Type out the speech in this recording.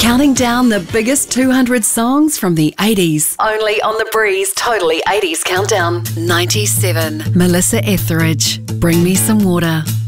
Counting down the biggest 200 songs from the 80s. Only on The Breeze Totally 80s Countdown. 97. Melissa Etheridge, Bring Me Some Water.